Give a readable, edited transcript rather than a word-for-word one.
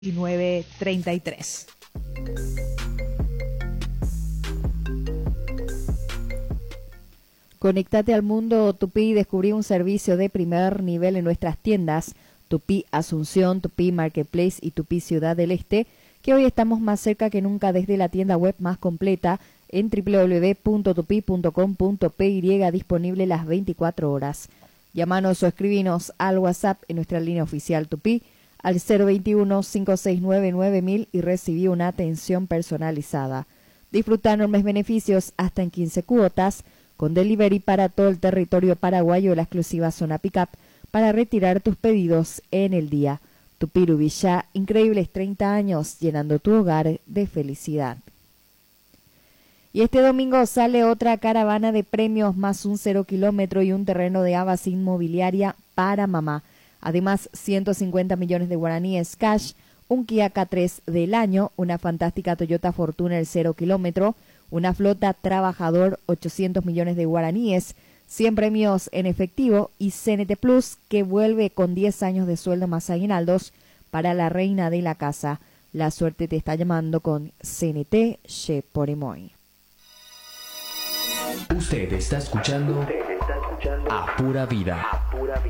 19:33. Conectate al mundo Tupí y descubrí un servicio de primer nivel en nuestras tiendas Tupí Asunción, Tupí Marketplace y Tupí Ciudad del Este, que hoy estamos más cerca que nunca desde la tienda web más completa en www.tupi.com.py, disponible las 24 horas. Llámanos o escribinos al WhatsApp en nuestra línea oficial Tupí al 021-569-9000 y recibí una atención personalizada. Disfruta enormes beneficios hasta en 15 cuotas, con delivery para todo el territorio paraguayo, la exclusiva zona pick-up para retirar tus pedidos en el día. Tupirubillá, increíbles 30 años llenando tu hogar de felicidad. Y este domingo sale otra caravana de premios más un 0 kilómetro y un terreno de Avas Inmobiliaria para mamá. Además, 150 millones de guaraníes cash, un Kia K3 del año, una fantástica Toyota Fortuner 0 kilómetro, una flota trabajador, 800 millones de guaraníes, 100 premios en efectivo y CNT Plus, que vuelve con 10 años de sueldo más aguinaldos para la reina de la casa. La suerte te está llamando con CNT Che Poremoy. Usted está escuchando A Pura Vida.